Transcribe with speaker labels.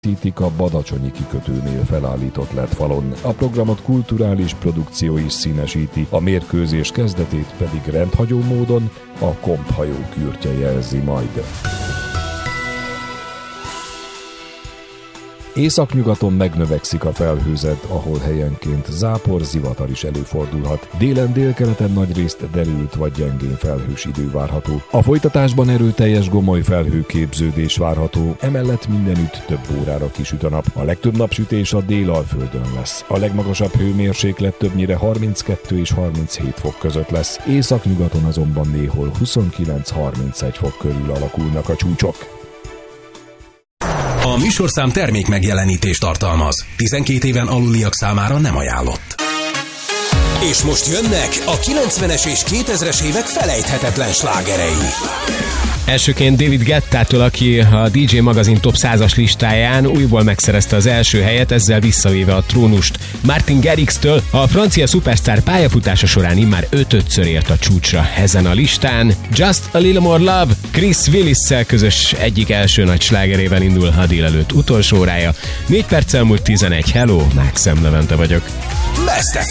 Speaker 1: a Badacsonyi kikötőnél felállított LED-falon. A programot kulturális produkció is színesíti, a mérkőzés kezdetét pedig rendhagyó módon a Komp-hajó kürtje jelzi majd. Északnyugaton megnövekszik a felhőzet, ahol helyenként zápor, zivatar is előfordulhat. Délen, délkeleten nagyrészt derült vagy gyengén felhős idő várható. A folytatásban erőteljes gomoly felhőképződés várható, emellett mindenütt több órára kisüt a nap. A legtöbb napsütés a Délalföldön lesz. A legmagasabb hőmérséklet többnyire 32 és 37 fok között lesz. Északnyugaton azonban néhol 29-31 fok körül alakulnak a csúcsok.
Speaker 2: A műsorszám termék megjelenítést tartalmaz. 12 éven aluliak számára nem ajánlott. És most jönnek a 90-es és 2000-es évek felejthetetlen slágerei.
Speaker 3: Elsőként David Guettától, aki a DJ Magazin Top 100-as listáján újból megszerezte az első helyet, ezzel visszavéve a trónust. Martin Garrix-től a francia szupersztár pályafutása során immár 5-ször ért a csúcsra ezen a listán. Just a Little More Love Chris Willis-szel közös egyik első nagy slágerével indul a délelőtt utolsó órája. 4 perccel múlt 11. Hello, Mákszem Levente vagyok.
Speaker 2: Best